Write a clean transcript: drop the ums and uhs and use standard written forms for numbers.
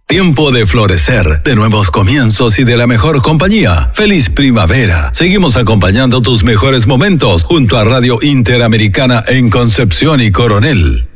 Tiempo de florecer, de nuevos comienzos y de la mejor compañía. ¡Feliz primavera! Seguimos acompañando tus mejores momentos junto a Radio Interamericana en Concepción y Coronel.